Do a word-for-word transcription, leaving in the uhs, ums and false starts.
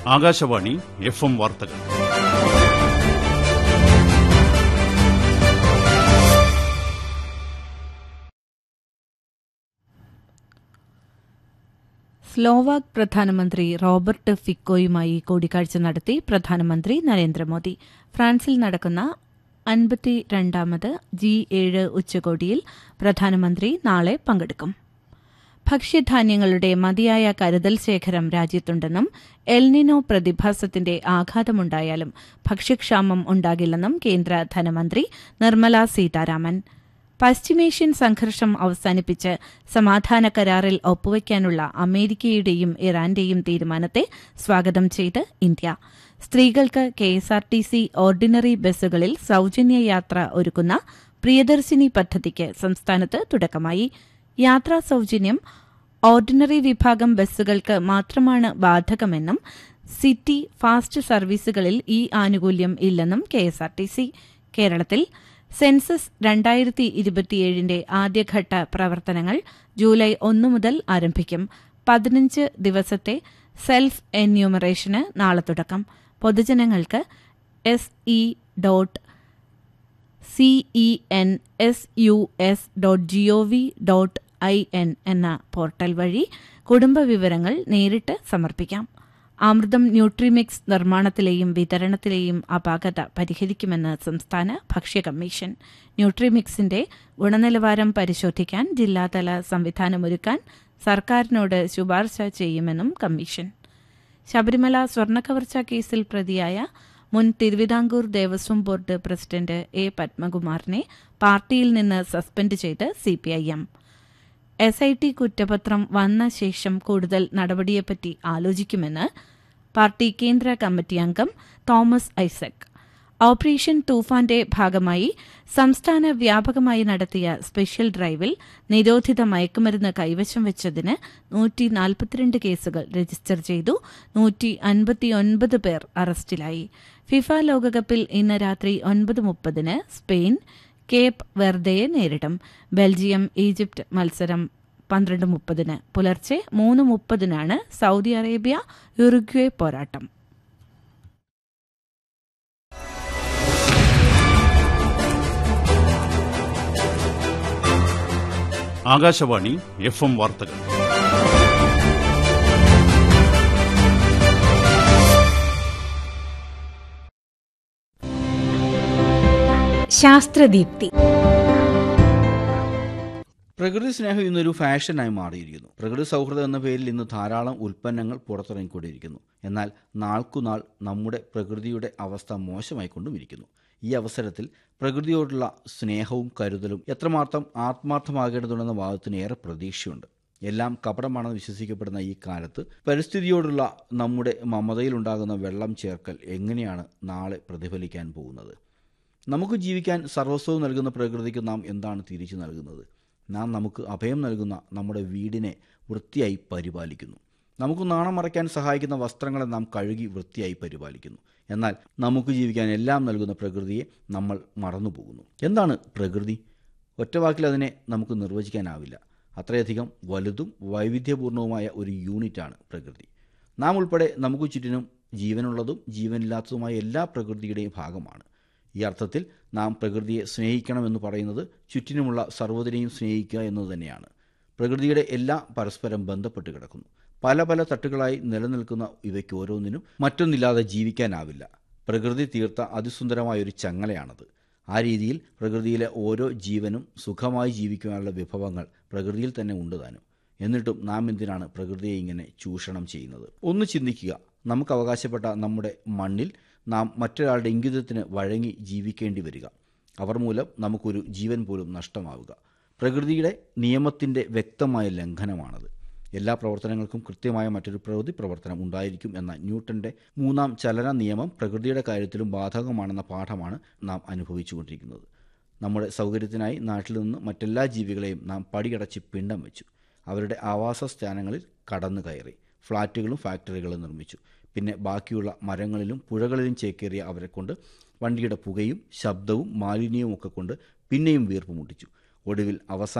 Akashvani F M വാർത്തകൾ. Slovak പ്രധാനമന്ത്രി Robert ഫിക്കോയുമായി കൂടിക്കാഴ്ച നടത്തി പ്രധാനമന്ത്രി നരേന്ദ്രമോദി. ഫ്രാൻസിൽ നടക്കുന്ന അൻപത്തിരണ്ടാമത് ജി ഏഴ് ഉച്ചകോടിയിൽ പ്രധാനമന്ത്രി നാളെ പങ്കെടുക്കും. ഭക്ഷ്യധാന്യങ്ങളുടെ മതിയായ കരുതൽ ശേഖരം രാജ്യത്തുണ്ടെന്നും എൽനിനോ പ്രതിഭാസത്തിന്റെ ആഘാതമുണ്ടായാലും ഭക്ഷ്യക്ഷാമം ഉണ്ടാകില്ലെന്നും കേന്ദ്ര ധനമന്ത്രി നിർമ്മല സീതാരാമൻ. പശ്ചിമേഷ്യൻ സംഘർഷം അവസാനിപ്പിച്ച് സമാധാന കരാറിൽ ഒപ്പുവയ്ക്കാനുള്ള അമേരിക്കയുടെയും ഇറാന്റെയും തീരുമാനത്തെ സ്വാഗതം ചെയ്ത് ഇന്ത്യ. സ്ത്രീകൾക്ക് കെഎസ്ആർടിസി ഓർഡിനറി ബസ്സുകളിൽ സൌജന്യ യാത്ര ഒരുക്കുന്ന പ്രിയദർശിനി പദ്ധതിക്ക് സംസ്ഥാനത്ത് തുടക്കമായി. യാത്രാ സൌജന്യം ഓർഡിനറി വിഭാഗം ബസ്സുകൾക്ക് മാത്രമാണ് ബാധകമെന്നും സിറ്റി ഫാസ്റ്റ് സർവീസുകളിൽ ഈ ആനുകൂല്യം ഇല്ലെന്നും കെഎസ്ആർടിസി. കേരളത്തിൽ സെൻസസ് രണ്ടായിരത്തി ഇരുപത്തിയേഴിന്റെ ആദ്യഘട്ട പ്രവർത്തനങ്ങൾ ജൂലൈ ഒന്ന് മുതൽ ആരംഭിക്കും. പതിനഞ്ച് ദിവസത്തെ സെൽഫ് എന്യൂമറേഷന് നാളെ തുടക്കം. പൊതുജനങ്ങൾക്ക് S E dot CEN S U S dot G O V dot I N എന്ന പോർട്ടൽ വഴി കുടുംബവിവരങ്ങൾ നേരിട്ട് സമർപ്പിക്കാം. അമൃതം ന്യൂട്രിമിക്സ് നിർമ്മാണത്തിലെയും വിതരണത്തിലെയും അപാകത പരിഹരിക്കുമെന്ന് സംസ്ഥാന ഭക്ഷ്യ കമ്മീഷൻ. ന്യൂട്രിമിക്സിന്റെ ഗുണനിലവാരം പരിശോധിക്കാൻ ജില്ലാതല സംവിധാനമൊരുക്കാൻ സർക്കാരിനോട് ശുപാർശ ചെയ്യുമെന്നും കമ്മീഷൻ. ശബരിമല സ്വർണ്ണക്കവർച്ചാ കേസിൽ പ്രതിയായ മുൻ Thiruvithamkoor Devaswom board president A പത്മകുമാറിനെ പാർട്ടിയിൽ നിന്ന് സസ്പെൻഡ് ചെയ്ത് സിപിഐഎം. എസ് ഐ ടി കുറ്റപത്രം വന്ന ശേഷം കൂടുതൽ നടപടിയെപ്പറ്റി ആലോചിക്കുമെന്ന് പാർട്ടി കേന്ദ്ര കമ്മിറ്റി അംഗം തോമസ് ഐസക്. ഓപ്പറേഷൻ തൂഫാന്റെ ഭാഗമായി സംസ്ഥാന വ്യാപകമായി നടത്തിയ സ്പെഷ്യൽ ഡ്രൈവിൽ നിരോധിത മയക്കുമരുന്ന് കൈവശം വെച്ചതിന് നൂറ്റി നാൽപ്പത്തിരണ്ട് കേസുകൾ രജിസ്റ്റർ ചെയ്തു. നൂറ്റി അൻപത്തിയൊൻപത് പേർ അറസ്റ്റിലായി. ഫിഫ ലോകകപ്പിൽ ഇന്ന് രാത്രി ഒൻപത് മുപ്പതിന് സ്പെയിൻ കേപ്പ് വെർദയെ നേരിടും. ബെൽജിയം ഈജിപ്ത് മത്സരം പന്ത്രണ്ട് മുപ്പതിന്. പുലർച്ചെ മൂന്ന് മുപ്പതിനാണ് സൌദി അറേബ്യ ഉറുഗ്വേ പോരാട്ടം. ആകാശവാണി എഫ് എം വാർത്തകൾ. ശാസ്ത്രദീപ്തി. പ്രകൃതി സ്നേഹം ഇന്നൊരു ഫാഷനായി മാറിയിരിക്കുന്നു. പ്രകൃതി സൗഹൃദം എന്ന പേരിൽ ഇന്ന് ധാരാളം ഉൽപ്പന്നങ്ങൾ പുറത്തിറങ്ങിക്കൊണ്ടിരിക്കുന്നു. എന്നാൽ നാൾക്കുനാൾ നമ്മുടെ പ്രകൃതിയുടെ അവസ്ഥ മോശമായിക്കൊണ്ടും ഇരിക്കുന്നു. ഈ അവസരത്തിൽ പ്രകൃതിയോടുള്ള സ്നേഹവും കരുതലും എത്രമാത്രം ആത്മാർത്ഥമാകേണ്ടതുണ്ടെന്ന വാദത്തിന് ഏറെ പ്രതീക്ഷയുണ്ട്. എല്ലാം കപടമാണെന്ന് വിശ്വസിക്കപ്പെടുന്ന ഈ കാലത്ത് പരിസ്ഥിതിയോടുള്ള നമ്മുടെ മമതയിലുണ്ടാകുന്ന വെള്ളം ചേർക്കൽ എങ്ങനെയാണ് നാളെ പ്രതിഫലിക്കാൻ പോകുന്നത്? നമുക്ക് ജീവിക്കാൻ സർവസ്വവും നൽകുന്ന പ്രകൃതിക്ക് നാം എന്താണ് തിരിച്ചു നൽകുന്നത്? നാം നമുക്ക് അഭയം നൽകുന്ന നമ്മുടെ വീടിനെ വൃത്തിയായി പരിപാലിക്കുന്നു. നമുക്ക് നാണം മറയ്ക്കാൻ സഹായിക്കുന്ന വസ്ത്രങ്ങളെ നാം കഴുകി വൃത്തിയായി പരിപാലിക്കുന്നു. എന്നാൽ നമുക്ക് ജീവിക്കാൻ എല്ലാം നൽകുന്ന പ്രകൃതിയെ നമ്മൾ മറന്നുപോകുന്നു. എന്താണ് പ്രകൃതി? ഒറ്റവാക്കിൽ അതിനെ നമുക്ക് നിർവചിക്കാനാവില്ല. അത്രയധികം വലുതും വൈവിധ്യപൂർണവുമായ ഒരു യൂണിറ്റാണ് പ്രകൃതി. നാം ഉൾപ്പെടെ നമുക്ക് ചുറ്റിനും ജീവനുള്ളതും ജീവനില്ലാത്തതുമായ എല്ലാ പ്രകൃതിയുടെയും ഭാഗമാണ്. ഈ അർത്ഥത്തിൽ നാം പ്രകൃതിയെ സ്നേഹിക്കണമെന്ന് പറയുന്നത് ചുറ്റിനുമുള്ള സർവ്വതിനെയും സ്നേഹിക്കുക എന്നത് തന്നെയാണ്. പ്രകൃതിയുടെ എല്ലാം പരസ്പരം ബന്ധപ്പെട്ട് കിടക്കുന്നു. പല പല തട്ടുകളായി നിലനിൽക്കുന്ന ഇവയ്ക്ക് ഓരോന്നിനും മറ്റൊന്നില്ലാതെ ജീവിക്കാനാവില്ല. പ്രകൃതി തീർത്ത അതിസുന്ദരമായൊരു ചങ്ങലയാണത്. ആ രീതിയിൽ പ്രകൃതിയിലെ ഓരോ ജീവനും സുഖമായി ജീവിക്കുവാനുള്ള വിഭവങ്ങൾ പ്രകൃതിയിൽ തന്നെ ഉണ്ട് താനും. എന്നിട്ടും നാം എന്തിനാണ് പ്രകൃതിയെ ഇങ്ങനെ ചൂഷണം ചെയ്യുന്നത്? ഒന്ന് ചിന്തിക്കുക. നമുക്ക് അവകാശപ്പെട്ട നമ്മുടെ മണ്ണിൽ നാം മറ്റൊരാളുടെ ഇംഗിതത്തിന് വഴങ്ങി ജീവിക്കേണ്ടി വരിക. അവർ മൂലം നമുക്കൊരു ജീവൻ പോലും നഷ്ടമാവുക പ്രകൃതിയുടെ നിയമത്തിൻ്റെ വ്യക്തമായ ലംഘനമാണത്. എല്ലാ പ്രവർത്തനങ്ങൾക്കും കൃത്യമായ മറ്റൊരു പ്രകൃതി പ്രവർത്തനം ഉണ്ടായിരിക്കും എന്ന ന്യൂട്ടന്റെ മൂന്നാം ചലന നിയമം പ്രകൃതിയുടെ കാര്യത്തിലും ബാധകമാണെന്ന പാഠമാണ് നാം അനുഭവിച്ചുകൊണ്ടിരിക്കുന്നത്. നമ്മുടെ സൗകര്യത്തിനായി നാട്ടിൽ നിന്ന് മറ്റെല്ലാ ജീവികളെയും നാം പടിയടച്ച് പിണ്ടം വെച്ചു. അവരുടെ ആവാസ സ്ഥാനങ്ങളിൽ കടന്നു കയറി ഫ്ളാറ്റുകളും ഫാക്ടറികളും നിർമ്മിച്ചു. പിന്നെ ബാക്കിയുള്ള മരങ്ങളിലും പുഴകളിലും ചേക്കേറിയ അവരെ കൊണ്ട് വണ്ടിയുടെ പുകയും ശബ്ദവും മാലിന്യവും ഒക്കെ കൊണ്ട് പിന്നെയും വീർപ്പ് മുട്ടിച്ചു. ഒടുവിൽ അവസാന